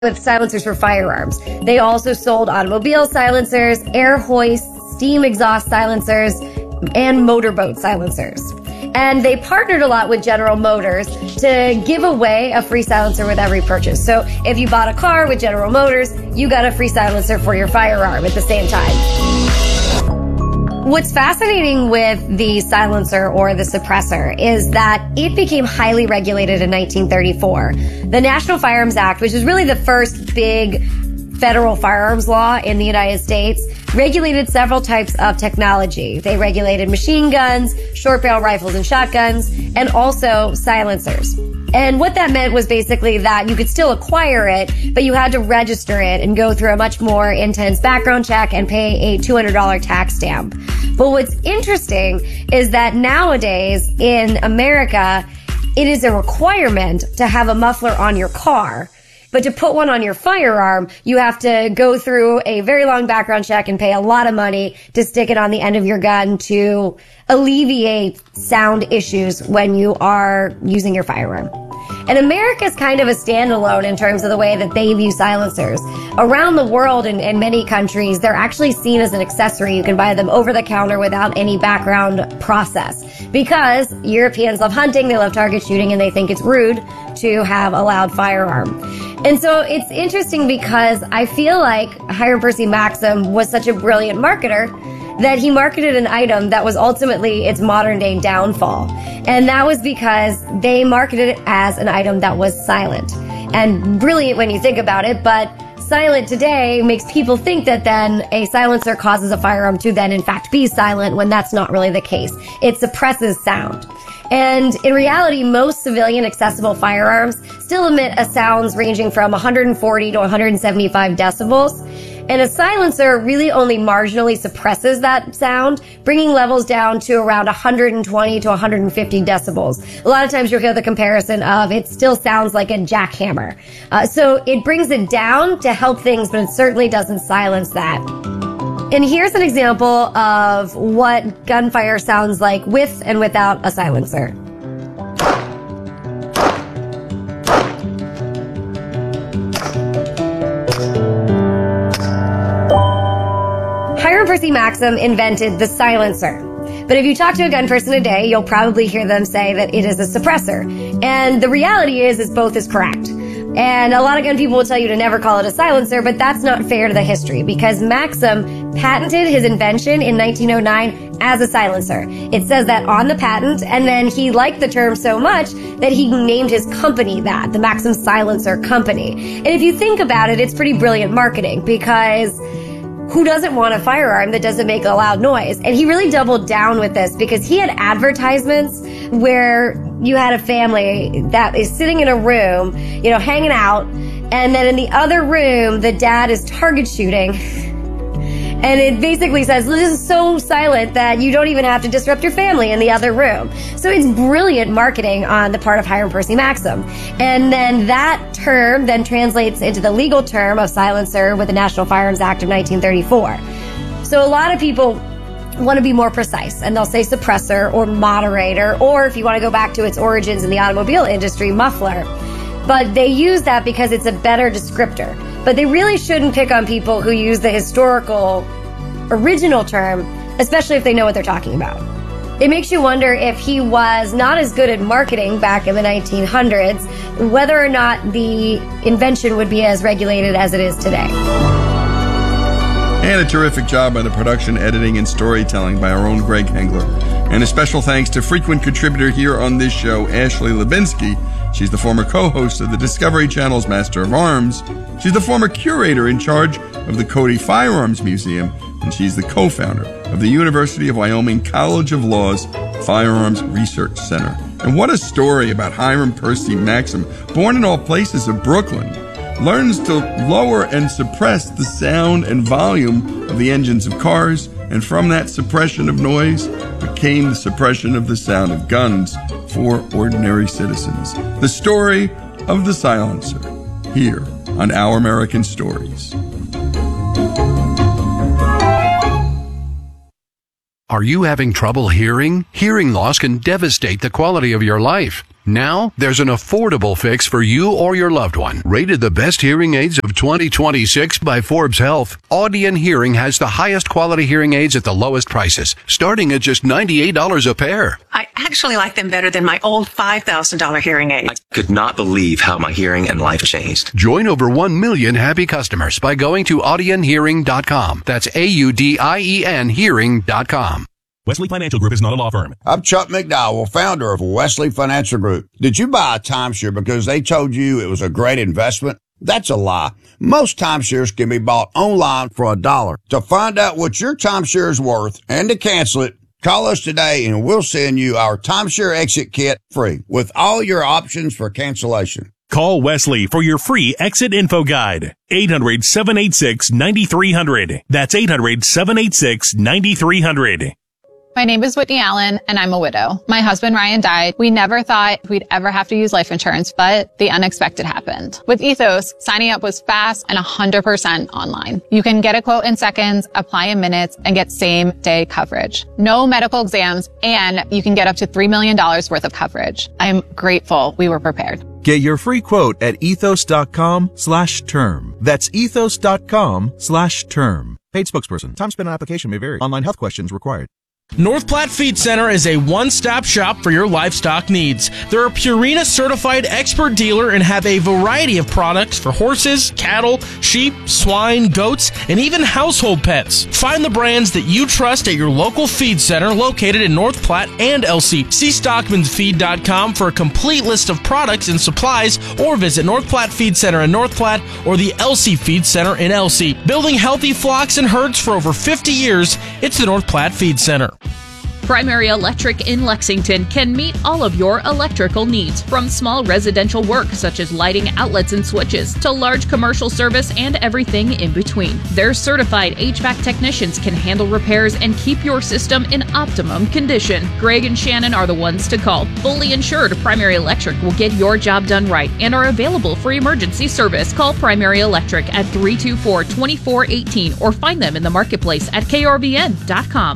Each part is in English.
with silencers for firearms. They also sold automobile silencers, air hoists, steam exhaust silencers, and motorboat silencers. And they partnered a lot with General Motors to give away a free silencer with every purchase. So if you bought a car with General Motors, you got a free silencer for your firearm at the same time. What's fascinating with the silencer or the suppressor is that it became highly regulated in 1934. The National Firearms Act, which is really the first big federal firearms law in the United States, regulated several types of technology. They regulated machine guns, short barrel rifles and shotguns, and also silencers. And what that meant was basically that you could still acquire it, but you had to register it and go through a much more intense background check and pay a $200 tax stamp. But what's interesting is that nowadays in America, it is a requirement to have a muffler on your car. But to put one on your firearm, you have to go through a very long background check and pay a lot of money to stick it on the end of your gun to alleviate sound issues when you are using your firearm. And America's kind of a standalone in terms of the way that they view silencers. Around the world in many countries, they're actually seen as an accessory. You can buy them over the counter without any background process. Because Europeans love hunting, they love target shooting, and they think it's rude to have a loud firearm. And so it's interesting because I feel like Hiram Percy Maxim was such a brilliant marketer that he marketed an item that was ultimately its modern day downfall. And that was because they marketed it as an item that was silent. And brilliant when you think about it, but silent today makes people think that then a silencer causes a firearm to then in fact be silent when that's not really the case. It suppresses sound. And in reality, most civilian accessible firearms still emit a sounds ranging from 140 to 175 decibels. And a silencer really only marginally suppresses that sound, bringing levels down to around 120 to 150 decibels. A lot of times you'll hear the comparison of it still sounds like a jackhammer. So it brings it down to help things, but it certainly doesn't silence that. And here's an example of what gunfire sounds like with and without a silencer. Hiram Percy Maxim invented the silencer. But if you talk to a gun person today, you'll probably hear them say that it is a suppressor. And the reality is both is correct. And a lot of gun people will tell you to never call it a silencer, but that's not fair to the history because Maxim patented his invention in 1909 as a silencer. It says that on the patent, and then he liked the term so much that he named his company that, the Maxim Silencer Company. And if you think about it, it's pretty brilliant marketing because who doesn't want a firearm that doesn't make a loud noise? And he really doubled down with this because he had advertisements where you had a family that is sitting in a room, hanging out, and then in the other room, the dad is target shooting. And it basically says, this is so silent that you don't even have to disrupt your family in the other room. So it's brilliant marketing on the part of Hiram Percy Maxim. And then that term then translates into the legal term of silencer with the National Firearms Act of 1934. So a lot of people want to be more precise, and they'll say suppressor or moderator, or if you want to go back to its origins in the automobile industry, muffler. But they use that because it's a better descriptor. But they really shouldn't pick on people who use the historical original term, especially if they know what they're talking about. It makes you wonder if he was not as good at marketing back in the 1900s, whether or not the invention would be as regulated as it is today. And a terrific job on the production, editing, and storytelling by our own Greg Hengler. And a special thanks to frequent contributor here on this show, Ashley Lubinsky. She's the former co-host of the Discovery Channel's Master of Arms. She's the former curator in charge of the Cody Firearms Museum. And she's the co-founder of the University of Wyoming College of Law's Firearms Research Center. And what a story about Hiram Percy Maxim, born in all places of Brooklyn, learns to lower and suppress the sound and volume of the engines of cars, and from that suppression of noise became the suppression of the sound of guns for ordinary citizens. The story of the silencer, here on Our American Stories. Are you having trouble hearing? Hearing loss can devastate the quality of your life. Now, there's an affordable fix for you or your loved one. Rated the best hearing aids of 2026 by Forbes Health, Audion Hearing has the highest quality hearing aids at the lowest prices, starting at just $98 a pair. I actually like them better than my old $5,000 hearing aids. I could not believe how my hearing and life changed. Join over 1 million happy customers by going to audionhearing.com. That's AUDIEN hearing.com. Wesley Financial Group is not a law firm. I'm Chuck McDowell, founder of Wesley Financial Group. Did you buy a timeshare because they told you it was a great investment? That's a lie. Most timeshares can be bought online for $1. To find out what your timeshare is worth and to cancel it, call us today and we'll send you our timeshare exit kit free with all your options for cancellation. Call Wesley for your free exit info guide. 800-786-9300. That's 800-786-9300. My name is Whitney Allen, and I'm a widow. My husband, Ryan, died. We never thought we'd ever have to use life insurance, but the unexpected happened. With Ethos, signing up was fast and 100% online. You can get a quote in seconds, apply in minutes, and get same-day coverage. No medical exams, and you can get up to $3 million worth of coverage. I'm grateful we were prepared. Get your free quote at ethos.com/term. That's ethos.com/term. Paid spokesperson. Time spent on application may vary. Online health questions required. North Platte Feed Center is a one-stop shop for your livestock needs. They're a Purina certified expert dealer and have a variety of products for horses, cattle, sheep, swine, goats, and even household pets. Find the brands that you trust at your local feed center located in North Platte and LC. See StockmansFeed.com for a complete list of products and supplies, or visit North Platte Feed Center in North Platte or the LC Feed Center in LC. Building healthy flocks and herds for over 50 years, it's the North Platte Feed Center. Primary Electric in Lexington can meet all of your electrical needs, from small residential work such as lighting outlets and switches to large commercial service and everything in between. Their certified HVAC technicians can handle repairs and keep your system in optimum condition. Greg and Shannon are the ones to call. Fully insured, Primary Electric will get your job done right and are available for emergency service. Call Primary Electric at 324-2418 or find them in the marketplace at krvn.com.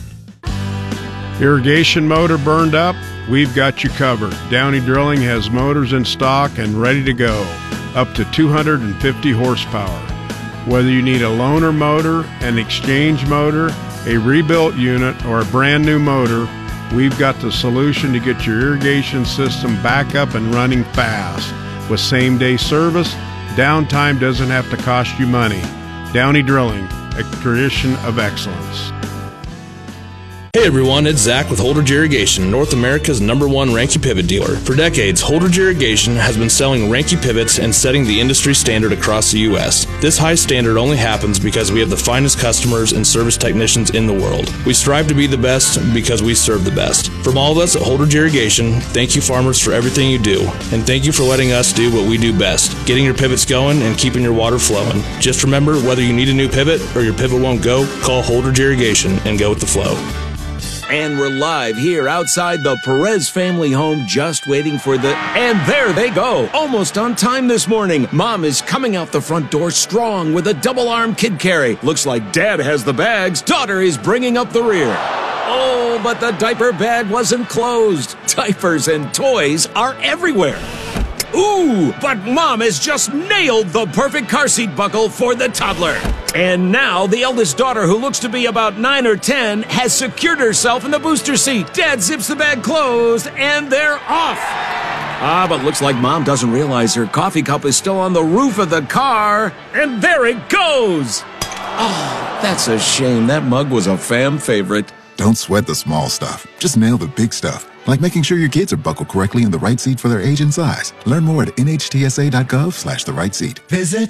Irrigation motor burned up? We've got you covered. Downey Drilling has motors in stock and ready to go, up to 250 horsepower. Whether you need a loaner motor, an exchange motor, a rebuilt unit, or a brand new motor, we've got the solution to get your irrigation system back up and running fast. With same-day service, downtime doesn't have to cost you money. Downey Drilling, a tradition of excellence. Hey everyone, it's Zach with Holdridge Irrigation, North America's #1 Ranke pivot dealer. For decades, Holdridge Irrigation has been selling Ranke pivots and setting the industry standard across the U.S. This high standard only happens because we have the finest customers and service technicians in the world. We strive to be the best because we serve the best. From all of us at Holdridge Irrigation, thank you farmers for everything you do, and thank you for letting us do what we do best, getting your pivots going and keeping your water flowing. Just remember, whether you need a new pivot or your pivot won't go, call Holdridge Irrigation and go with the flow. And we're live here outside the Perez family home, just waiting for the... And there they go, almost on time this morning. Mom is coming out the front door strong with a double-arm kid carry. Looks like Dad has the bags. Daughter is bringing up the rear. Oh, but the diaper bag wasn't closed. Diapers and toys are everywhere. Ooh, but Mom has just nailed the perfect car seat buckle for the toddler. And now the eldest daughter, who looks to be about 9 or 10, has secured herself in the booster seat. Dad zips the bag closed, and they're off. But looks like Mom doesn't realize her coffee cup is still on the roof of the car. And there it goes. Oh, that's a shame. That mug was a fam favorite. Don't sweat the small stuff. Just nail the big stuff, like making sure your kids are buckled correctly in the right seat for their age and size. Learn more at nhtsa.gov/the right seat. Visit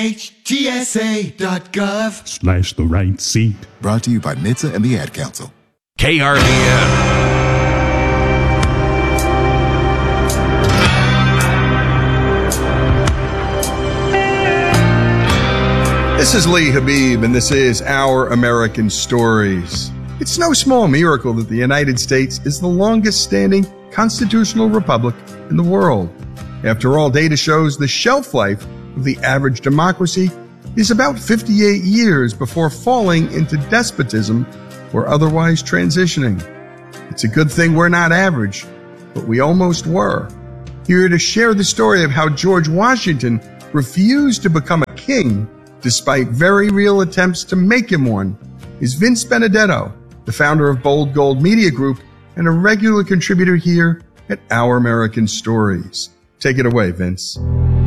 nhtsa.gov/the right seat. Brought to you by NHTSA and the Ad Council. KRVN. This is Lee Habib, and this is Our American Stories. It's no small miracle that the United States is the longest-standing constitutional republic in the world. After all, data shows the shelf life of the average democracy is about 58 years before falling into despotism or otherwise transitioning. It's a good thing we're not average. but we almost were. Here to share the story of how George Washington refused to become a king despite very real attempts to make him one is Vince Benedetto, the founder of Bold Gold Media Group and a regular contributor here at Our American Stories. Take it away, Vince.